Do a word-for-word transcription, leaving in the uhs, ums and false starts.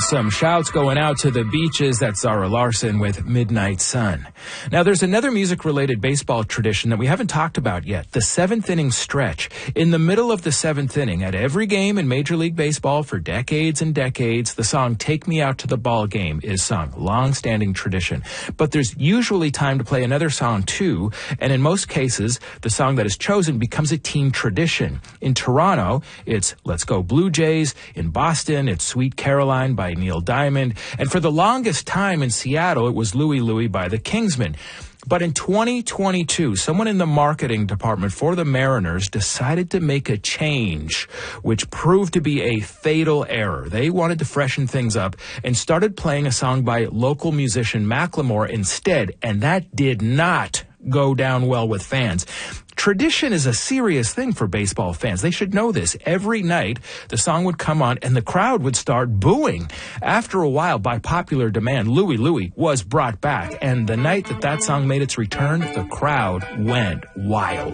Awesome. Shouts going out to the beaches. That's Zara Larson with Midnight Sun. Now, there's another music-related baseball tradition that we haven't talked about yet, the seventh inning stretch. In the middle of the seventh inning, at every game in Major League Baseball for decades and decades, the song Take Me Out to the Ball Game is sung. Long-standing tradition. But there's usually time to play another song, too, and in most cases, the song that is chosen becomes a team tradition. In Toronto, it's Let's Go Blue Jays. In Boston, it's Sweet Caroline by Neil Diamond. And for the longest time in Seattle, it was Louie Louie by the Kingsmen. But in twenty twenty-two, someone in the marketing department for the Mariners decided to make a change, which proved to be a fatal error. They wanted to freshen things up and started playing a song by local musician Macklemore instead, and that did not go down well with fans. Tradition is a serious thing for baseball fans. They should know this. Every night, the song would come on and the crowd would start booing. After a while, by popular demand, Louie Louie was brought back. And the night that that song made its return, the crowd went wild.